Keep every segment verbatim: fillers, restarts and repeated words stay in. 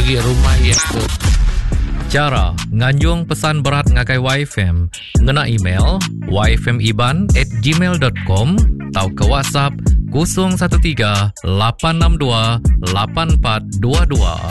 bagi rumah yang tu. Cara nganjung pesan berat ngagai Y F M ngena email y f m iban at gmail dot com atau ke WhatsApp kosong satu tiga lapan enam dua lapan empat dua dua.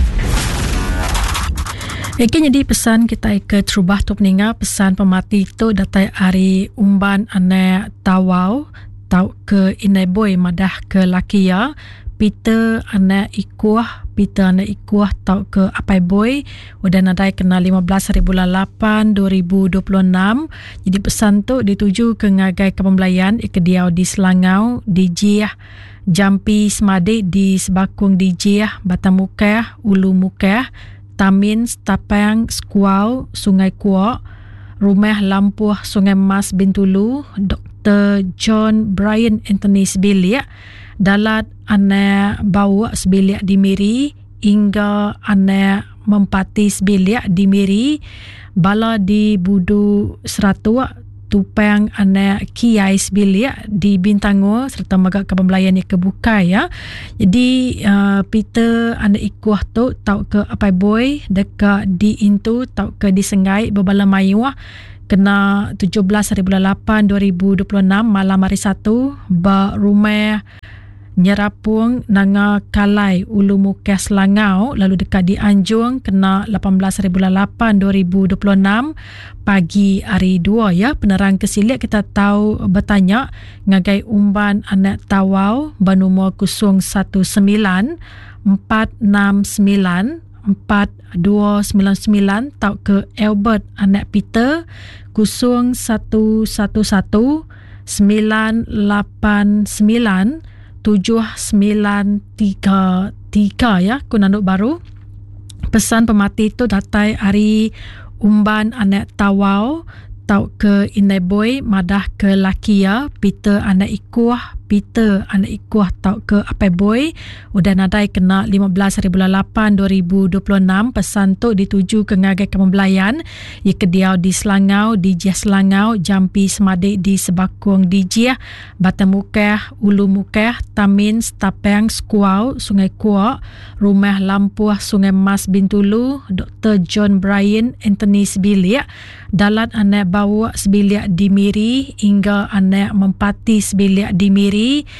Yakin jadi pesan kita ke terubah tu peninga pesan pemati itu datai hari umban ane tawau tau ke ineboy madah ke lakia Peter anak ikuah Peter anak ikuah tau ke apai boy udah nadai kena lima belas hari bulan lapan dua ribu dua puluh enam. Jadi pesan tu dituju ke ngagai kepembelayan ikediau di Selangau di Jiah Jampi Semade di Sebakung di Jiah Batamukah Ulu Mukah Tamin Stapang Skuau Sungai Kuok Rumah Lampuh Sungai Mas Bintulu Doktor John Brian Anthony Sebiliak Dalat anak bawa sebiliak di Miri hingga anak mempati sebiliak di Miri bala di Budu Seratua tupang anak kiai sebiliak di Bintango serta magak kepembelayan yang kebuka ya. Jadi uh, Peter anak ikuah tu tau ke apai boy dekat di intu tau ke disengai berbala mayuah kena tujuh belas hari bulan lapan dua ribu dua puluh enam malam hari satu ba rumah Nyerapung Nanga Kalai Ulu Mukah Selangau lalu dekat di Anjung kena lapan belas hari bulan lapan dua ribu dua puluh enam pagi hari dua ya. Penerang kesilik kita tahu bertanya ngagai umban anak tawau banumur kosong satu sembilan empat enam sembilan empat dua sembilan sembilan tau ke Albert anak Peter kosong satu satu satu sembilan lapan sembilan tujuh sembilan tiga tiga ya kunanduk baru. Pesan pemati itu datai hari umban anak tawau tau ke ineboy madah ke lakia Peter anak ikuah Peter anak ikuah tau ke apai boy udah nadai kena lima belas hari bulan lapan dua ribu dua puluh enam. Pesan tu dituju ke ngagai kepembelayan ia kediau di Selangau di Jiah Selangau Jampi Semade di Sebakung di Jiah Batamukah Ulu Mukah Tamin Stapang Skuau Sungai Kuok Rumah Lampuh Sungai Mas Bintulu Doktor John Brian Anthony Sebiliak Dalat anak bawa sebiliak di Miri hingga anak mempati sebiliak di Miri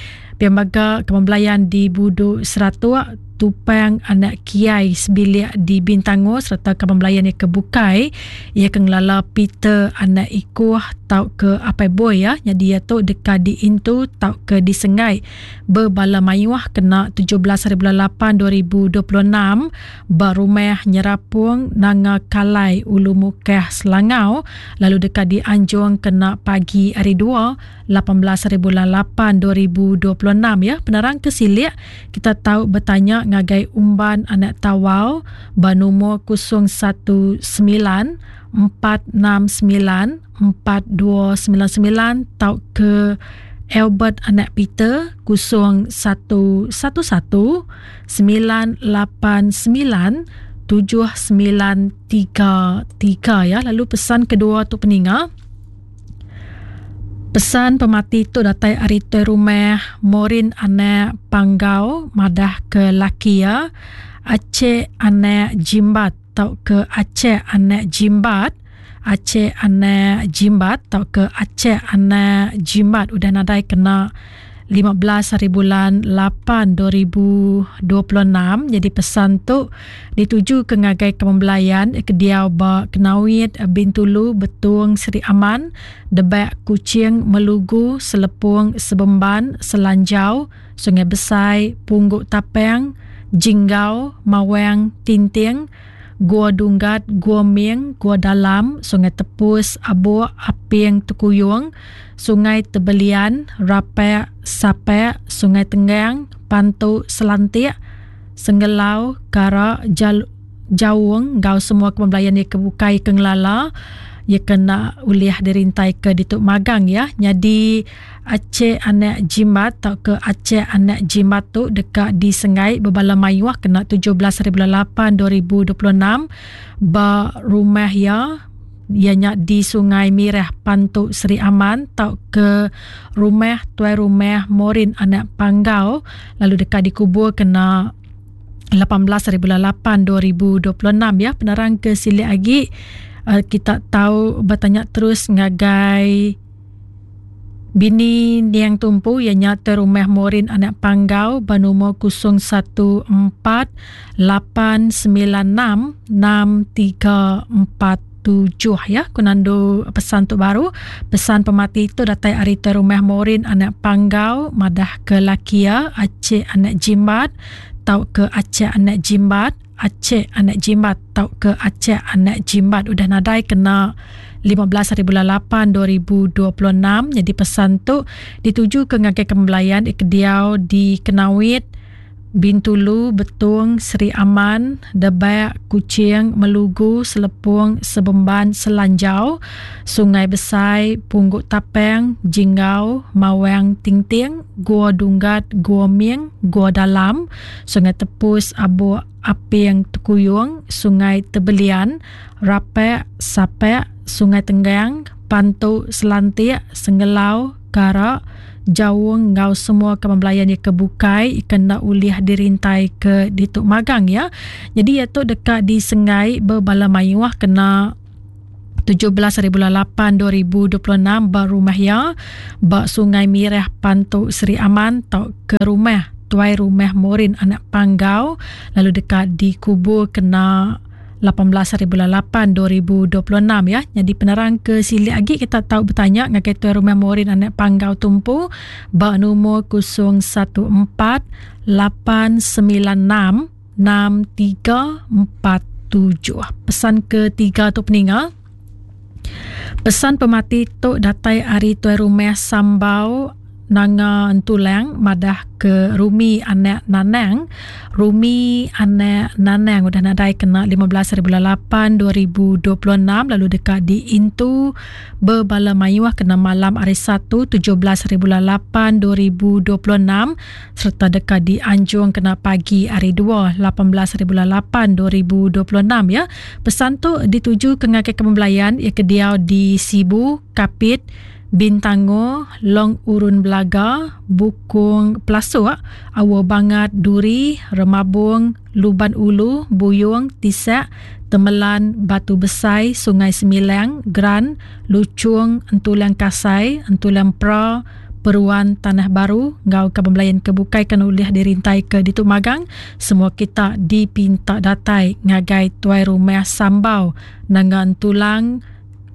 Pembaga kepembelayan di Budu Seratua tupang anak kiai sebiliak di Bintango serta kepembelayan yang kebukai ia kengelala Peter anak ikuah tau ke apai boy ya. Jadi ia tu dekat di intu tau ke disengai berbala mayuah kena tujuh belas hari bulan lapan dua ribu dua puluh enam barumah Nyerapung Nanga Kalai Ulu Mukah Selangau lalu dekat di Anjung kena pagi hari dua lapan belas hari bulan lapan dua ribu dua puluh enam ya. Penerang kesilik kita tahu bertanya ngagai umban anak tawau banumur kosong satu sembilan empat enam sembilan empat dua sembilan sembilan tau ke Albert anak Peter kosong satu satu satu sembilan lapan sembilan tujuh sembilan tiga tiga ya. Lalu pesan kedua tu peninga pesan pemati tu datai arite rumah Morin anak Panggau madah ke Lakia Aceh anak Jimbat tau ke Aceh anak Jimbat Aceh anak Jimbat tau ke Aceh anak Jimbat udah nadai kena lima belas hari bulan lapan dua ribu dua puluh enam. Jadi pesan tu dituju ke ngagai kepembelayan kediau ba Kenawit Bintulu Betung Seri Aman Debak Kucing Melugu Selepung Sebemban Selanjau Sungai Besai Pungguk Tapang Jinggau Mawang Tinting Gua Dunggat, Gua Ming, Gua Dalam, Sungai Tepus, Abuk, Aping, Tukuyung, Sungai Tebelian, Rapek, Sapek, Sungai Tenggang, Pantu, Selantik, Senggelau, Kara, Jal, Jawung, gau semua kepembelayan yang kebukai ke ngelala, ia kena uliah dirintai ke dituk magang ya. Jadi Aceh anak Jimat atau ke Aceh anak Jimat tu dekat di Sengai berbala mayuah kena tujuh belas hari bulan lapan dua ribu dua puluh enam ba rumah ya ianya di Sungai Mirah Pantuk Seri Aman tau ke rumah tuai rumah Morin anak Panggau lalu dekat dikubur kena lapan belas hari bulan lapan dua ribu dua puluh enam ya. Penerang ke Sili Agi, uh, kita tahu bertanya terus ngagai bini Niang Tumpu ianya terumah Morin anak Panggau bernomor kosong satu empat lapan sembilan enam enam tiga empat tujuh ya. Kunando pesan tu baru, pesan pemati itu datai ari terumah Morin anak Panggau madah ke Lakia Aceh anak Jimbat tau ke Aceh anak Jimbat, Aceh anak Jimbat tau ke Aceh anak Jimbat. Udah nadai kena lima belas hari bulan lapan dua ribu dua puluh enam. Jadi pesan tu dituju ke ngagai kembelayan ikediau di Kenawit, Bintulu, Betung, Seri Aman, Debai, Kuching, Melugu, Selepung, Sebemban, Selanjau, Sungai Besai, Pungguk Tapeng, Jinggau, Mawang Tingting, Gua Dunggat, Gua Mieng, Gua Dalam, Sungai Tepus, Abu Aping, Tukuyung, Sungai Tebelian, Rapek, Sapek, Sungai Tenggang, Pantu, Selantik, Senggelau, Karak, Jawung, ngau semua kembelayan yang kebukai kena uliah dirintai ke Dituk Magang ya. Jadi iaitu dekat di Sengai berbala mayuah kena tujuh belas hari bulan lapan dua ribu dua puluh enam berumah ya bak Sungai Mirah Pantu Seri Aman tau ke rumah tuai rumah Morin anak Panggau, lalu dekat di Kubur kena lapan belas hari bulan lapan dua ribu dua puluh enam ya. Jadi penerang ke Sili Agi kita tahu bertanya ngagai tuai rumah Morin anak Panggau Tumpu bak nombor kosong satu empat lapan sembilan enam enam tiga empat tujuh. Pesan ketiga tu peningal, pesan pemati tu datai ari tuai rumah Sambau Nanga Entulang madah ke Rumi anak Nanang, Rumi anak Nanang udah nadai kena lima belas hari bulan lapan dua ribu dua puluh enam. Lalu dekat di Intu berbala mayuah kena malam hari satu tujuh belas hari bulan lapan dua ribu dua puluh enam, serta dekat di Anjung kena pagi hari dua lapan belas hari bulan lapan dua ribu dua puluh enam ya. Pesan tu dituju ke ngagai kembelayan ia kediau di Sibu, Kapit, Bintango, Long Urun Belaga, Bukung Pelasuk, Awo Bangat, Duri, Remabung, Luban Ulu, Buyung, Tisak, Temelan, Batu Besai, Sungai Sembilang, Gran, Lucung, Entulang Kasai, Entulang Pra, Peruan Tanah Baru, ngau kembelayan kebukai kena uliah dirintai ke Dituk Magang. Semua kita dipinta datai ngagai tuai rumah Sambau Nanga Entulang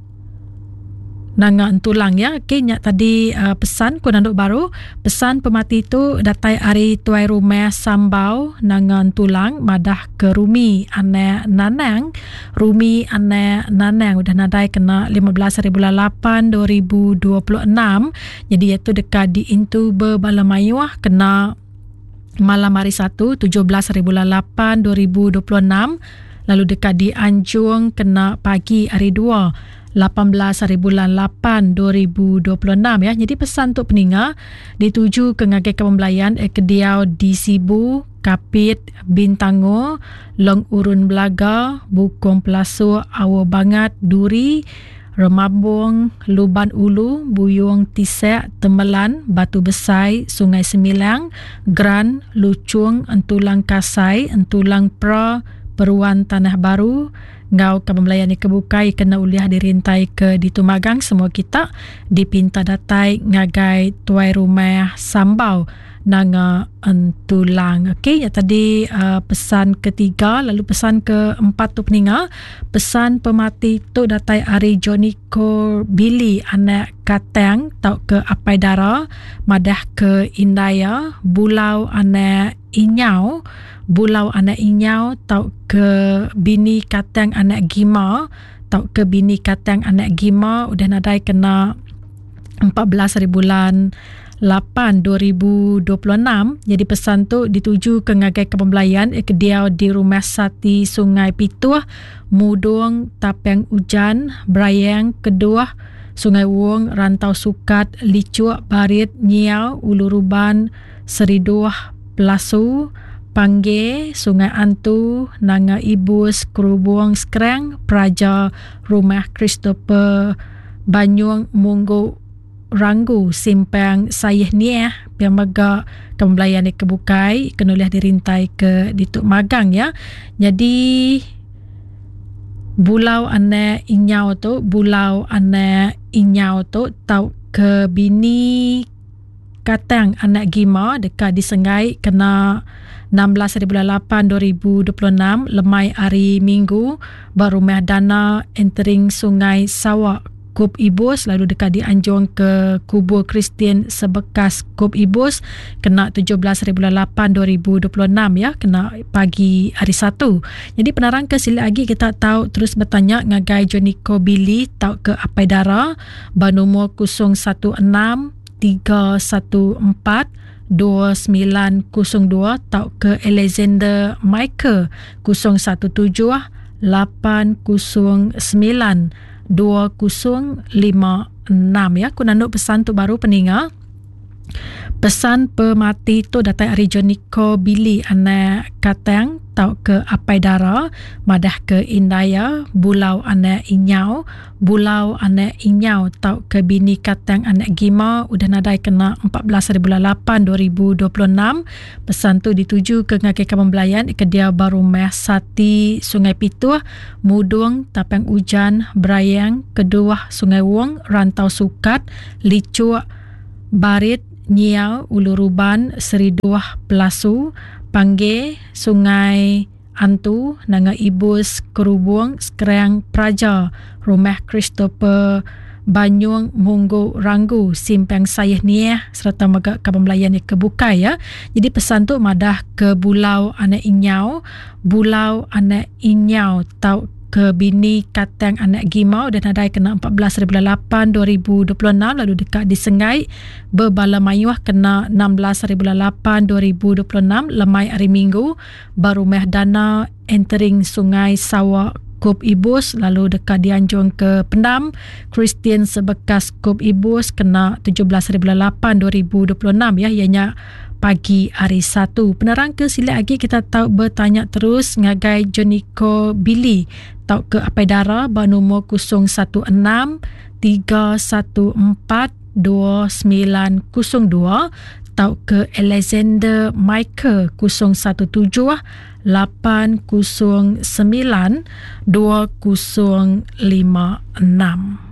Nanga Entulang ya. Okey, nyak tadi uh, pesan kunanduk baru. Pesan pemati itu datai ari tuai rumah Sambau Nanga Entulang madah ke Rumi anak Nanang, Rumi anak Nanang udah nadai kena lima belas hari bulan lapan dua ribu dua puluh enam. Jadi iaitu dekat di Intu berbala mayuah kena malam hari satu tujuh belas hari bulan lapan dua ribu dua puluh enam. Lalu dekat di Anjung kena pagi hari dua lapan belas hari bulan lapan dua ribu dua puluh enam ya. Jadi pesan untuk peninga dituju ke ngagai kembelayan eh, kediau di Sibu, Kapit, Bintango, Long Urun Belaga, Bukung Pelasuk, Awo Bangat, Duri, Remabung, Luban Ulu, Buyung, Tisak, Temelan, Batu Besai, Sungai Sembilang, Gran, Lucung, Entulang Kasai, Entulang Pra, Peruan Tanah Baru, ngau kembelayan kebukai kena uliah dirintai ke Dituk Magang. Semua kita dipinta datai ngagai tuai rumah Sambau Nanga Entulang. Okey, ya tadi uh, pesan ketiga. Lalu pesan keempat tu peninga, pesan pemati tu datai ari Joniko Billy anak Katang tau ke Apai Dara madah ke Indaya, Bulau anak Inyau, Bulau anak Inyau tau ke Bini Katang anak Gima, tau ke Bini Katang anak Gima udah nadai kena empat belas hari bulan lapan dua ribu dua puluh enam. Jadi pesan tu dituju ke ngagai kepembelayan eh, kediau di Rumah Sati Sungai Pituah, Mudung, Tapeng Ujan, Brayang, Keduah, Sungai Wong, Rantau Sukat, Licuk, Barit, Nyiau, Ulu Ruban, Seriduah, Pelasu, Pangge, Sungai Antu, Nanga Ibus, Kerubung, Skreng, Praja, Rumah Christopher, Banyuang, Munggu, Ranggu Simpang Sayih Niah Piang Maga Kembelayan ni kebukai Kenuliah dirintai ke Dituk Magang ya. Jadi Bulau ane inyau tu Bulau ane inyau tu Tau ke bini Katang anak Gima dekat disengai kena enam belas hari bulan lapan dua ribu dua puluh enam lemai hari Minggu berumah dana entering Sungai Sawak Kub Ibus lalu dekat dianjung ke kubur Kristian sebekas Kub Ibus kena tujuh belas hari bulan lapan dua ribu dua puluh enam ya, kena pagi hari Sabtu. Jadi penerang ke sila lagi kita tahu terus bertanya ngagai Joniko Billy tahu ke Apai Dara bernomor kosong satu enam tiga satu empat dua sembilan kosong dua tahu ke Alexander Michael kosong satu tujuh lapan kosong sembilan dua kosong lima enam ya. Aku nanduk pesan tu baru peninga. Pesan pemati tu datai hari Joniko Billy anak Katang tau ke Apai Dara madah ke Indaya Bulau anak Inyau Bulau anak Inyau tau ke bini Katang anak Gima udah nadai kena empat belas hari bulan lapan dua ribu dua puluh enam. Pesan tu dituju ke Ngakai Kampung Belayan ke dia baru Meh Sati Sungai Pituah Mudung Tapang Ujan Brayang Kedua Sungai Wong Rantau Sukat Licuk Barit Nyiau Uluruban Seriduah Pelasu Pangge Sungai Antu Nanga Ibus Kerubung Sekerang Praja Rumah Christopher Banyung Munggu Ranggu Simpang Sayih Niah serta Megak Kampung Melayan yang kebukai ya. Jadi pesan tu madah ke Bulau anak Inyau Bulau anak Inyau tau ke bini Katang anak Gimau dan nadai kena empat belas hari bulan lapan dua ribu dua puluh enam lalu dekat disengai Berbala Mayuah kena enam belas hari bulan lapan dua ribu dua puluh enam lemai hari Minggu Barumeh Dana entering Sungai Sawak Kub Ibus lalu dekat dianjung ke Pendam Kristian sebekas Kub Ibus kena tujuh belas hari bulan lapan dua ribu dua puluh enam ya, ianya pagi hari Sabtu. Penerang ke sila lagi kita tahu bertanya terus ngagai Joniko Billy tahu ke Apai Dara bernomor kosong satu enam tiga satu empat dua sembilan kosong dua tahu ke Alexander Michael kosong satu tujuh lapan kosong sembilan dua kosong lima enam.